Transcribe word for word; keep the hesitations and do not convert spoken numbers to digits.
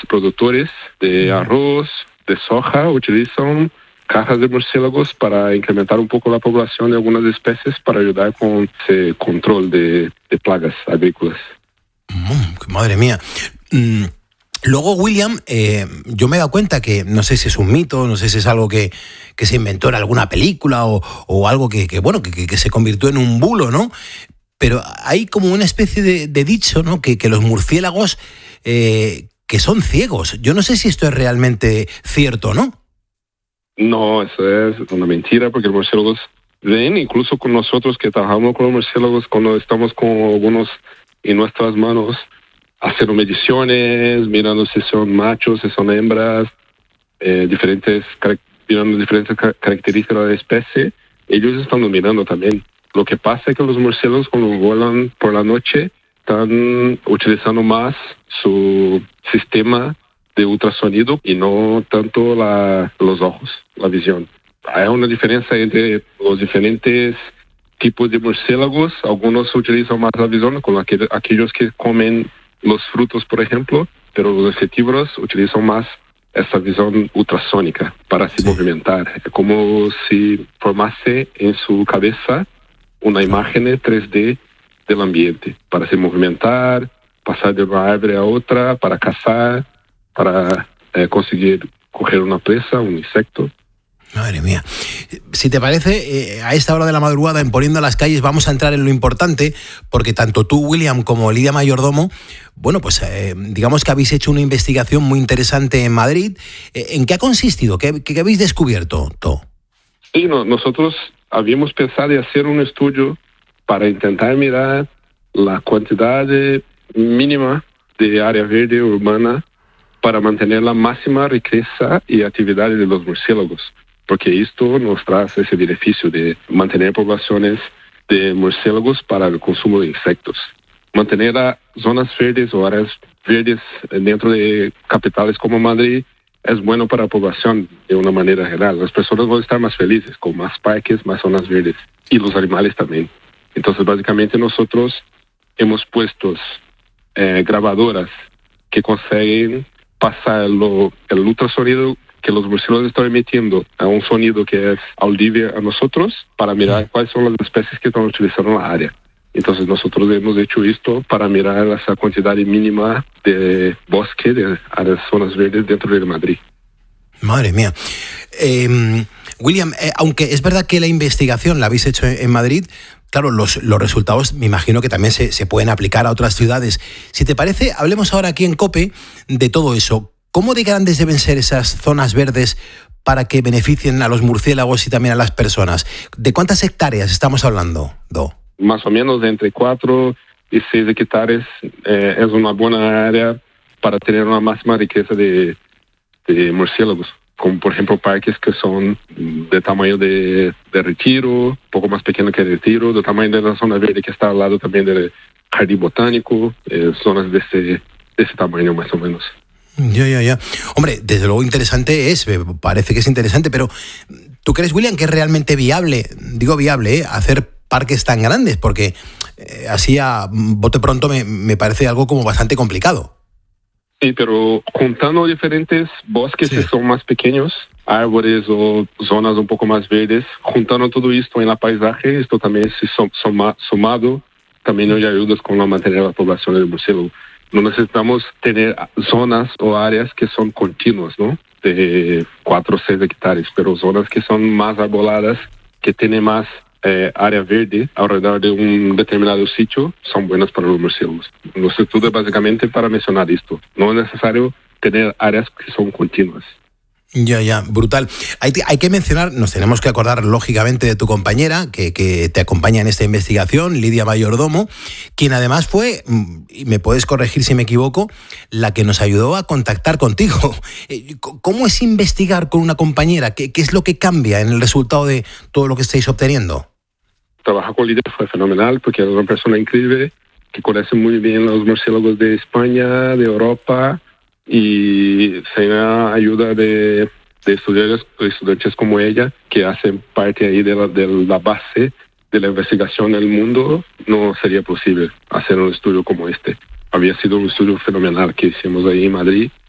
productores de arroz, de soja, utilizan cajas de murciélagos para incrementar un poco la población de algunas especies para ayudar con ese control de, de plagas agrícolas. Mm, madre mía. Mm. Luego, William, eh, yo me he dado cuenta que, no sé si es un mito, no sé si es algo que, que se inventó en alguna película o, o algo que, que bueno, que, que se convirtió en un bulo, ¿no? Pero hay como una especie de, de dicho, ¿no? Que, que los murciélagos eh, que son ciegos. Yo no sé si esto es realmente cierto, ¿no? No, eso es una mentira, porque los murciélagos ven, incluso con nosotros que trabajamos con los murciélagos, cuando estamos con algunos en nuestras manos, haciendo mediciones, mirando si son machos, si son hembras, eh, diferentes, mirando diferentes características de la especie, ellos están mirando también. Lo que pasa es que los murciélagos cuando vuelan por la noche están utilizando más su sistema de ultrasonido y no tanto la, los ojos, la visión. Hay una diferencia entre los diferentes tipos de murciélagos. Algunos utilizan más la visión, con aquel, aquellos que comen los frutos, por ejemplo, pero los insectívoros utilizan más esa visión ultrasónica para se sí. movimentar. Es como si formase en su cabeza una imagen tres D del ambiente para se movimentar, pasar de una árvore a otra, para cazar, para eh, conseguir coger una presa, un insecto. Madre mía. Si te parece, eh, a esta hora de la madrugada, en Poniendo las Calles, vamos a entrar en lo importante, porque tanto tú, William, como Lidia Mayordomo, bueno, pues eh, digamos que habéis hecho una investigación muy interesante en Madrid. Eh, ¿En qué ha consistido? ¿Qué, qué habéis descubierto, To? Sí, no, nosotros habíamos pensado en hacer un estudio para intentar mirar la cantidad de mínima de área verde urbana para mantener la máxima riqueza y actividad de los murciélagos, porque esto nos trae ese beneficio de mantener poblaciones de murciélagos para el consumo de insectos. Mantener a zonas verdes o áreas verdes dentro de capitales como Madrid es bueno para la población de una manera general. Las personas van a estar más felices con más parques, más zonas verdes, y los animales también. Entonces, básicamente nosotros hemos puesto eh, grabadoras que consiguen pasar lo, el ultrasonido que los murciélagos están emitiendo a un sonido que es audible a nosotros para mirar cuáles son las especies que están utilizando en la área. Entonces nosotros hemos hecho esto para mirar esa cantidad mínima de bosque, de áreas, zonas verdes dentro de Madrid. Madre mía. Eh, William, eh, aunque es verdad que la investigación la habéis hecho en Madrid, claro, los, los resultados me imagino que también se, se pueden aplicar a otras ciudades. Si te parece, hablemos ahora aquí en COPE de todo eso. ¿Cómo de grandes deben ser esas zonas verdes para que beneficien a los murciélagos y también a las personas? ¿De cuántas hectáreas estamos hablando, Do? Más o menos entre cuatro y seis hectáreas eh, es una buena área para tener una máxima riqueza de, de murciélagos, como por ejemplo parques que son de tamaño de, de Retiro, un poco más pequeño que Retiro, del tamaño de la zona verde que está al lado también del jardín botánico, eh, zonas de ese, de ese tamaño más o menos. Ya, ya, ya. Hombre, desde luego interesante es, parece que es interesante, pero ¿tú crees, William, que es realmente viable, digo viable, ¿eh? hacer parques tan grandes? Porque eh, así a bote pronto me, me parece algo como bastante complicado. Sí, pero juntando diferentes bosques sí. que son más pequeños, árboles o zonas un poco más verdes, juntando todo esto en la paisaje, esto también se suma, sumado, también nos ayuda con la mantener la población del murciélago. No necesitamos tener zonas o áreas que son continuas, ¿no? De cuatro o seis hectáreas, pero zonas que son más arboladas, que tienen más eh, área verde alrededor de un determinado sitio, son buenas para los murciélagos. Nuestro estudio es básicamente para mencionar esto. No es necesario tener áreas que son continuas. Ya, ya, brutal. Hay, hay que mencionar, nos tenemos que acordar lógicamente de tu compañera que, que te acompaña en esta investigación, Lidia Mayordomo, quien además fue, y me puedes corregir si me equivoco, la que nos ayudó a contactar contigo. ¿Cómo es investigar con una compañera? ¿Qué, qué es lo que cambia en el resultado de todo lo que estáis obteniendo? Trabajar con Lidia fue fenomenal porque es una persona increíble que conoce muy bien los murciélagos de España, de Europa, y sin la ayuda de, de estudiantes, estudiantes como ella, que hacen parte ahí de la, de la base de la investigación del mundo, no sería posible hacer un estudio como este. Había sido un estudio fenomenal que hicimos ahí en Madrid